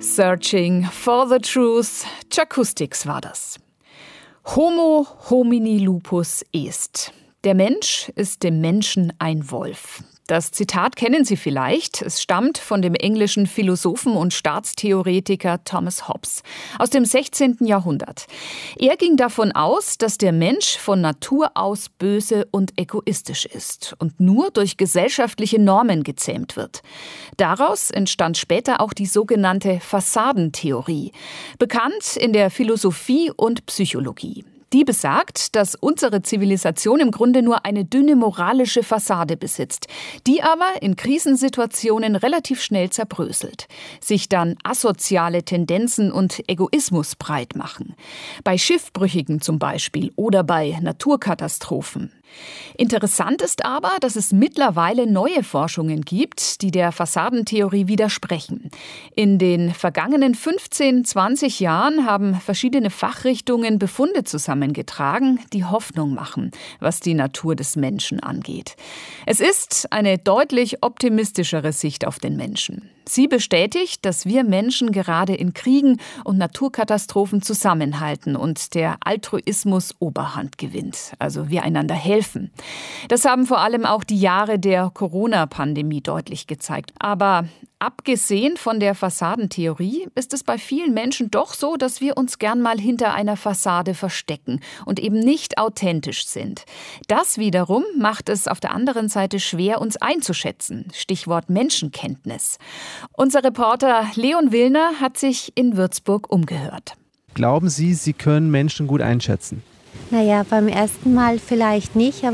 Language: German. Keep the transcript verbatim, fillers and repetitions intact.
Searching for the Truth, Jacoustics war das. Homo homini lupus est. Der Mensch ist dem Menschen ein Wolf. Das Zitat kennen Sie vielleicht. Es stammt von dem englischen Philosophen und Staatstheoretiker Thomas Hobbes aus dem sechzehnten Jahrhundert. Er ging davon aus, dass der Mensch von Natur aus böse und egoistisch ist und nur durch gesellschaftliche Normen gezähmt wird. Daraus entstand später auch die sogenannte Fassadentheorie, bekannt in der Philosophie und Psychologie. Die besagt, dass unsere Zivilisation im Grunde nur eine dünne moralische Fassade besitzt, die aber in Krisensituationen relativ schnell zerbröselt, sich dann asoziale Tendenzen und Egoismus breit machen. Bei Schiffbrüchigen zum Beispiel oder bei Naturkatastrophen. Interessant ist aber, dass es mittlerweile neue Forschungen gibt, die der Fassadentheorie widersprechen. In den vergangenen fünfzehn, zwanzig Jahren haben verschiedene Fachrichtungen Befunde zusammengetragen, die Hoffnung machen, was die Natur des Menschen angeht. Es ist eine deutlich optimistischere Sicht auf den Menschen. Sie bestätigt, dass wir Menschen gerade in Kriegen und Naturkatastrophen zusammenhalten und der Altruismus Oberhand gewinnt, also wir einander helfen. Das haben vor allem auch die Jahre der Corona-Pandemie deutlich gezeigt. Aber abgesehen von der Fassadentheorie ist es bei vielen Menschen doch so, dass wir uns gern mal hinter einer Fassade verstecken und eben nicht authentisch sind. Das wiederum macht es auf der anderen Seite schwer, uns einzuschätzen. Stichwort Menschenkenntnis. Unser Reporter Leon Willner hat sich in Würzburg umgehört. Glauben Sie, Sie können Menschen gut einschätzen? Naja, beim ersten Mal vielleicht nicht, aber